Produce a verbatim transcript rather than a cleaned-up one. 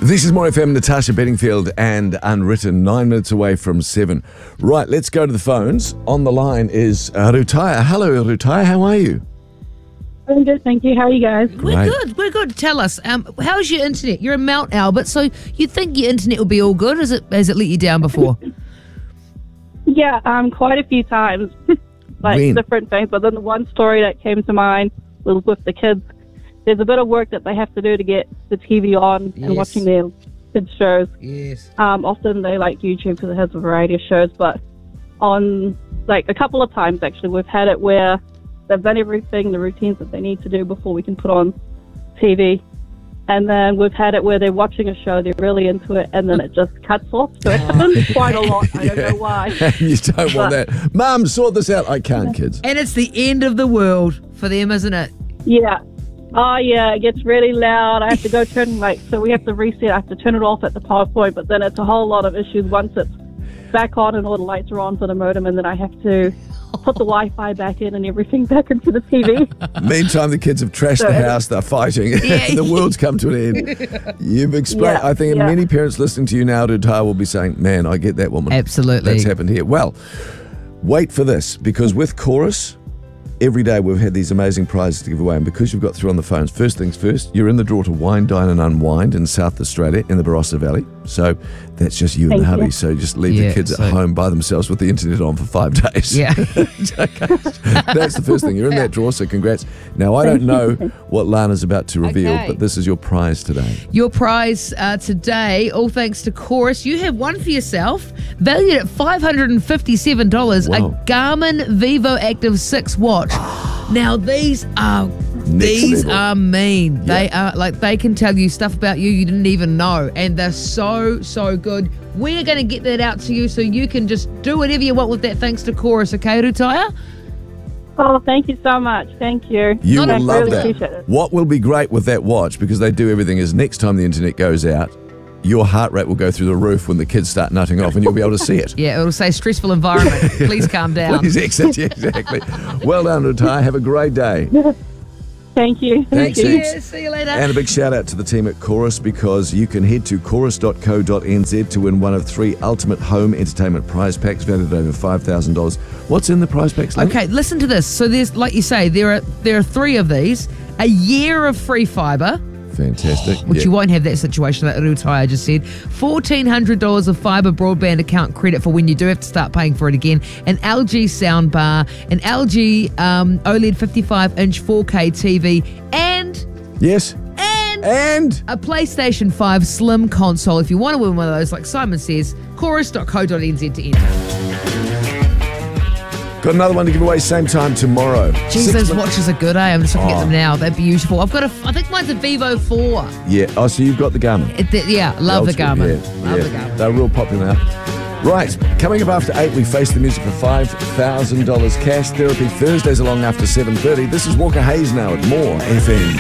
This is More F M, Natasha Bedingfield and Unwritten, nine minutes away from seven. Right, let's go to the phones. On the line is uh, Rutaya. Hello, Rutaya. How are you? I'm good, thank you. How are you guys? Great. We're good. We're good. Tell us, um, how's your internet? You're in Mount Albert, so you'd think your internet will be all good. Has it has it let you down before? Yeah, um, quite a few times. like When? different things. But then the one story that came to mind was with the kids. There's a bit of work that they have to do to get the T V on Yes. and watching their kids' shows. Yes. Um, often they like YouTube because it has a variety of shows, but on like a couple of times actually we've had it where they've done everything, the routines that they need to do before we can put on T V. And then we've had it where they're watching a show, they're really into it, and then it just cuts off. So it happens quite a lot. I don't know why. You don't want that. Mum, sort this out. I can't, kids. And it's the end of the world for them, isn't it? Yeah. Oh, yeah, it gets really loud. I have to go turn, like, so we have to reset. I have to turn it off at the power point, but then it's a whole lot of issues once it's back on and all the lights are on for the modem, and then I have to put the Wi-Fi back in and everything back into the T V. Meantime, the kids have trashed So- the house. They're fighting. Yeah. The world's come to an end. You've explained. Yeah, I think yeah. many parents listening to you now, Rutaya, will be saying, man, I get that woman. Absolutely. That's happened here. Well, wait for this, because with Chorus, every day we've had these amazing prizes to give away, and because you've got through on the phones, first things first, you're in the draw to Wine, Dine and Unwind in South Australia in the Barossa Valley. So that's just you and the Thank hubby. you. So just leave Yeah, the kids so- at home by themselves with the internet on for five days. Yeah. Okay. That's the first thing. You're in that draw, so congrats. Now, I don't know what Lana's about to reveal, Okay. but this is your prize today. Your prize uh, today, all thanks to Chorus, you have one for yourself, valued at five hundred fifty-seven dollars, Wow. a Garmin Vivo Active six watch. Now, these are these level. are mean. Yeah. They are like they can tell you stuff about you you didn't even know, and they're so so good. We're going to get that out to you so you can just do whatever you want with that. Thanks to Chorus, okay, Rutaya? Oh, thank you so much. Thank you. You Not will a- love really appreciate that. it. What will be great with that watch, because they do everything, is next time the internet goes out, your heart rate will go through the roof when the kids start nutting off, and you'll be able to see it. Yeah, it'll say stressful environment. Please calm down. Please exit. Yeah, exactly. Well done, Rutaya. Have a great day. Thank you. Thanks, Thank you. heaps. Yeah, see you later. And a big shout out to the team at Chorus, because you can head to chorus dot co dot n z to win one of three ultimate home entertainment prize packs valued at over five thousand dollars. What's in the prize packs, Lynn? Okay, listen to this. So there's, like you say, there are there are three of these. A year of free fibre, Fantastic. which Yeah. you won't have that situation that Rutaya just said. fourteen hundred dollars of fibre broadband account credit for when you do have to start paying for it again. An L G soundbar, an L G um, OLED fifty-five inch four K T V, and Yes. and And a PlayStation five Slim console. If you want to win one of those, like Simon says, chorus dot co dot n z to enter. got another one to give away same time tomorrow. Jeez, Six those mon- watches are good, eh? I'm just looking at Oh. them now. They're beautiful. I've got a, I think mine's a Vivo four. Yeah. Oh, so you've got the Garmin. It, th- yeah, love the Old school, Garmin. Yeah, Love yeah. the Garmin. They're real popular now. Right, coming up after eight, we face the music for five thousand dollars cash. Therapy Thursdays along after seven thirty. This is Walker Hayes now at More F M.